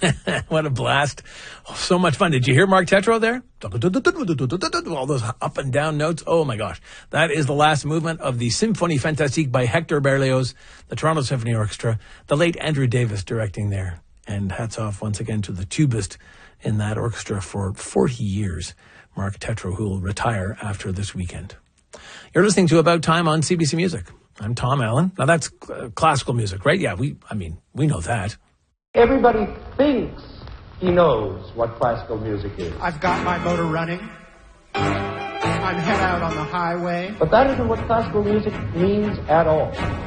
What a blast. Oh, so much fun. Did you hear Mark Tetro there? All those up and down notes. Oh, my gosh. That is the last movement of the Symphonie Fantastique by Hector Berlioz, the Toronto Symphony Orchestra, the late Andrew Davis directing there. And hats off once again to the tubist in that orchestra for 40 years, Mark Tetro, who will retire after this weekend. You're listening to About Time on CBC Music. I'm Tom Allen. Now, that's classical music, right? Yeah, we know that. Everybody thinks he knows what classical music is. I've got my motor running. I'm head out on the highway. But that isn't what classical music means at all.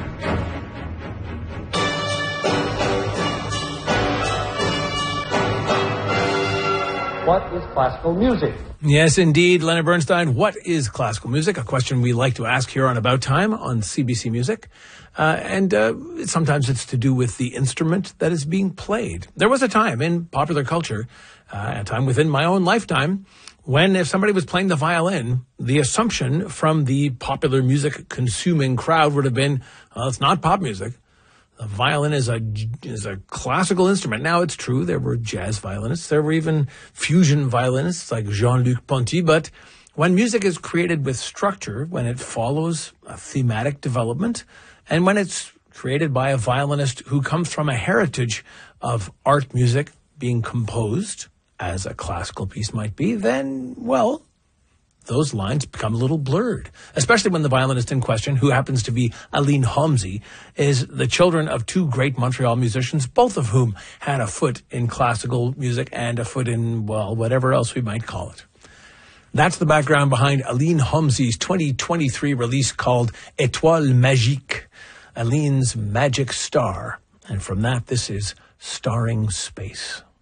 What is classical music? Yes, indeed, Leonard Bernstein. What is classical music? A question we like to ask here on About Time on CBC Music. Sometimes it's to do with the instrument that is being played. There was a time in popular culture, a time within my own lifetime, when if somebody was playing the violin, the assumption from the popular music consuming crowd would have been, well, it's not pop music. The violin is a classical instrument. Now, it's true, there were jazz violinists. There were even fusion violinists like Jean-Luc Ponty. But when music is created with structure, when it follows a thematic development, and when it's created by a violinist who comes from a heritage of art music being composed, as a classical piece might be, then, well, those lines become a little blurred, especially when the violinist in question, who happens to be Aline Homsi, is the children of two great Montreal musicians, both of whom had a foot in classical music and a foot in, well, whatever else we might call it. That's the background behind Aline Homsi's 2023 release called Étoile Magique, Aline's Magic Star. And from that, this is Starring Space.